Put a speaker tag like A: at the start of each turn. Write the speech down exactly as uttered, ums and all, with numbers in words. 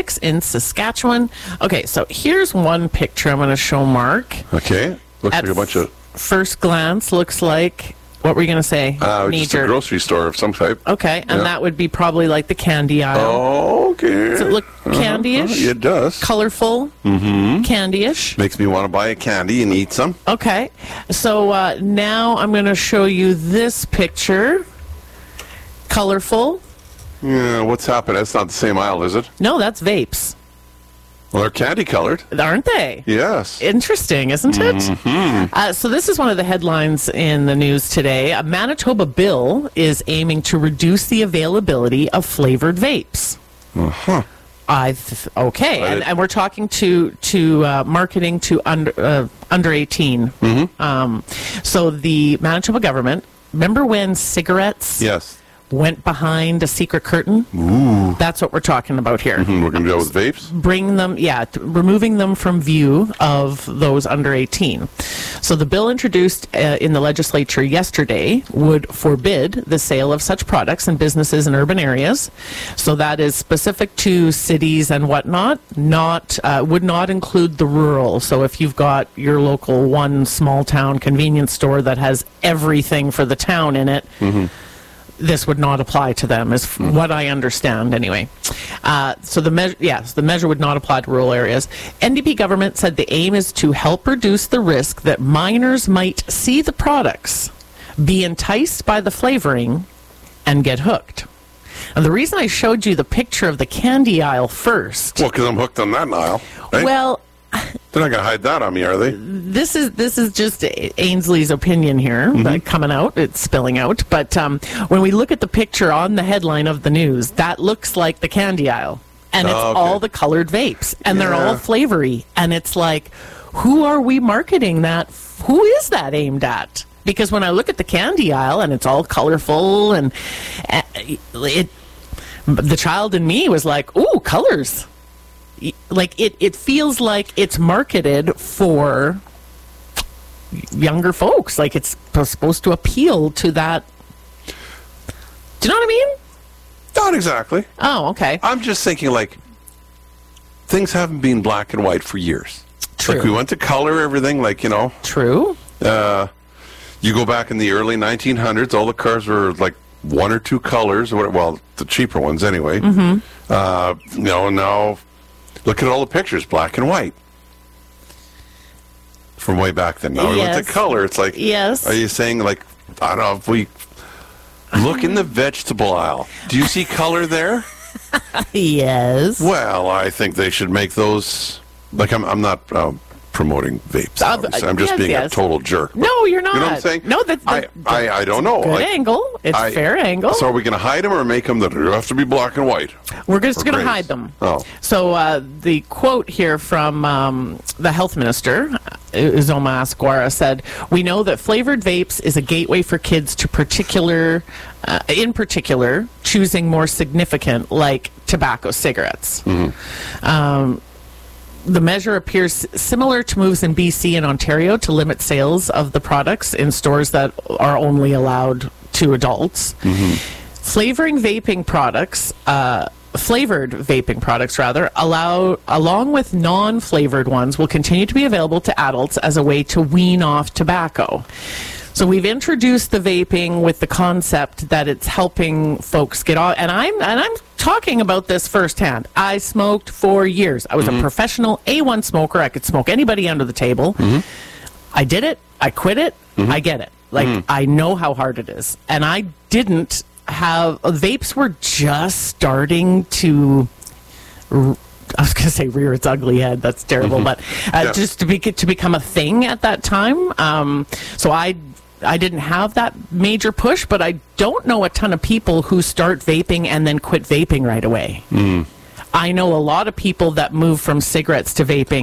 A: six in Saskatchewan. Okay, so here's one picture I'm going to show Mark.
B: Okay. Looks
A: At
B: like a bunch of...
A: first glance, looks like... What were you going to say?
B: Uh, just a grocery store of some type.
A: Okay, and
B: Yeah.
A: that would be probably like the candy aisle.
B: Oh, okay.
A: Does it look candy-ish?
B: Uh-huh. It does.
A: Colorful?
B: Mm-hmm.
A: Candy-ish?
B: Makes me want to buy a candy and eat some.
A: Okay, so uh, now I'm going to show you this picture. Colorful?
B: Yeah, what's happened? That's not the same aisle, is it?
A: No, that's vapes.
B: Well, they're candy-colored.
A: Aren't they?
B: Yes.
A: Interesting, isn't it?
B: Mm-hmm.
A: Uh, so this is one of the headlines in the news today. A Manitoba bill is aiming to reduce the availability of flavored vapes.
B: Uh-huh.
A: I th- okay,
B: But
A: and,
B: it-
A: and we're talking to to uh, marketing to under uh, under eighteen.
B: Mm-hmm.
A: Um, so the Manitoba government, remember when cigarettes
B: Yes.
A: went behind a secret curtain?
B: Ooh.
A: That's what we're talking about here.
B: Hmm, we're going to go with vapes?
A: Bring them, yeah, t- removing them from view of those under eighteen. So the bill introduced uh, in the legislature yesterday would forbid the sale of such products in businesses in urban areas. So that is specific to cities and whatnot, not, uh, would not include the rural. So if you've got your local one small town convenience store that has everything for the town in it,
B: Mm-hmm.
A: this would not apply to them, is f- what I understand anyway. Uh, so the measure, yes, the measure would not apply to rural areas. N D P government said the aim is to help reduce the risk that minors might see the products, be enticed by the flavoring, and get hooked. And the reason I showed you the picture of the candy aisle first,
B: Well, because I'm hooked on that aisle. Right?
A: well,
B: They're not going to hide that on me, are they?
A: this is this is just Ainsley's opinion here,
B: Mm-hmm.
A: uh, coming out. It's spilling out. But um, when we look at the picture on the headline of the news, that looks like the candy aisle, and it's
B: Oh, okay.
A: all the colored vapes, and they're all
B: Yeah.
A: flavory, and it's like, who are we marketing that? Who is that aimed at? Because when I look at the candy aisle and it's all colorful, and uh, it, the child in me was like, "Ooh, colors." Like it, it feels like it's marketed for younger folks. Like it's p- supposed to appeal to that. Do you know what I mean?
B: Not exactly.
A: Oh, okay.
B: I'm just thinking, like, things haven't been black and white for years.
A: True.
B: Like, we went to color everything, like, you know.
A: True.
B: Uh, you go back in the early nineteen hundreds, all the cars were, like, one or two colors. Or, well, the cheaper ones anyway. Mm-hmm. Uh, you know, now... Look at all the pictures, black and white. From way back then. Now we went
A: Yes.
B: to color. It's like,
A: Yes.
B: are you saying, like, I don't know, if we look in the vegetable aisle, do you see color there?
A: Yes.
B: Well, I think they should make those, like, I'm, I'm not um, promoting vapes.
A: Uh,
B: obviously. I'm just
A: yes,
B: being
A: yes.
B: a total jerk.
A: No, you're not.
B: You know what I'm saying?
A: No, that's
B: I,
A: that,
B: I, I don't know.
A: good
B: Like,
A: angle. It's
B: I-
A: fair angle.
B: So are we going to hide them or make them that they have to be black and white?
A: We're just
B: Or
A: going to
B: grays?
A: hide them.
B: Oh.
A: So uh, the quote here from um, the health minister, Uzoma Asquara, said, "We know that flavored vapes is a gateway for kids to particular, uh, in particular, choosing more significant, like tobacco cigarettes."
B: Mm-hmm.
A: Um, the measure appears similar to moves in B C and Ontario to limit sales of the products in stores that are only allowed to adults.
B: Mm-hmm.
A: Flavoring vaping products, uh, flavored vaping products rather, allow along with non-flavored ones will continue to be available to adults as a way to wean off tobacco. So we've introduced the vaping with the concept that it's helping folks get off, and I'm and I'm talking about this firsthand. I smoked for years. I was
B: Mm-hmm.
A: a professional A one smoker. I could smoke anybody under the table.
B: Mm-hmm.
A: I did it. I quit it. I get it. Like I know how hard it is, and I didn't have uh, vapes were just starting to. R- I was going to say rear its ugly head. That's terrible, but uh,
B: Yeah.
A: just to be to become a thing at that time. Um, so I I didn't have that major push, but I don't know a ton of people who start vaping and then quit vaping right away. I know a lot of people that move from cigarettes to vaping